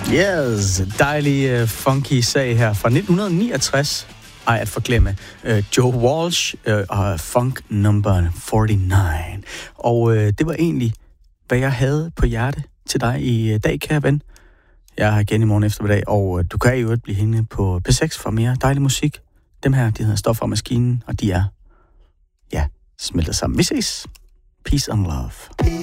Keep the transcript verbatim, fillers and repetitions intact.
Yes, dejlig uh, funky sag her fra nitten niogtres. Ej, at forglemme. Uh, Joe Walsh uh, og Funk number forty-nine. Og uh, det var egentlig, hvad jeg havde på hjerte til dig i uh, dag, kære ven. Jeg er her igen i morgen eftermiddag, og uh, du kan jo blive hængende på P seks for mere dejlig musik. Dem her, de hedder Stoffer og Maskinen, og de er, ja, smeltet sammen. Vi ses. Peace and love.